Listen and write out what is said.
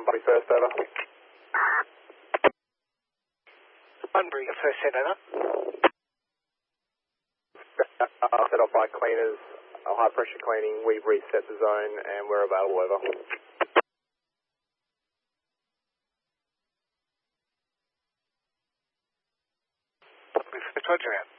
Bunbury first, over. Bunbury first, set over. Set off by cleaners, high pressure cleaning, we've reset the zone and we're available, over. Bunbury first, roger out.